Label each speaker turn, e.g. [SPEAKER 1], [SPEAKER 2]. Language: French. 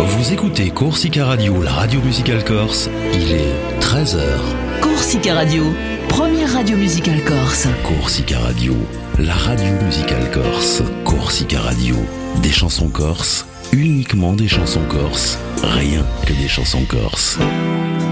[SPEAKER 1] Vous écoutez Corsica Radio, la radio musicale corse. Il est 13h.
[SPEAKER 2] Corsica Radio, première radio musicale corse.
[SPEAKER 1] Corsica Radio, la radio musicale corse. Corsica Radio, des chansons corses, uniquement des chansons corses, rien que des chansons corses.